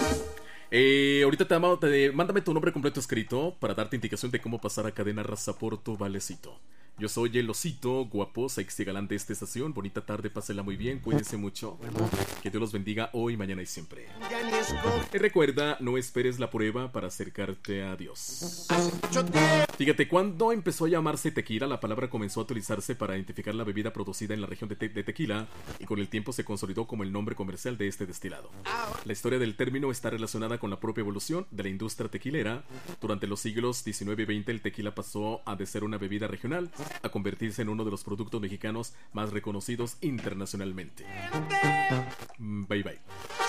Ahorita mándame tu nombre completo escrito para darte indicación de cómo pasar a Cadena Raza por tu valecito. Yo soy el osito, guapo, sexy galán de esta estación. Bonita tarde, pásela muy bien, cuídense mucho. Que Dios los bendiga hoy, mañana y siempre. Y recuerda, no esperes la prueba para acercarte a Dios. Fíjate, cuando empezó a llamarse tequila, la palabra comenzó a utilizarse para identificar la bebida producida en la región de Tequila, y con el tiempo se consolidó como el nombre comercial de este destilado. La historia del término está relacionada con la propia evolución de la industria tequilera. Durante los siglos XIX y XX, el tequila pasó de ser una bebida regional a convertirse en uno de los productos mexicanos más reconocidos internacionalmente. Bye bye.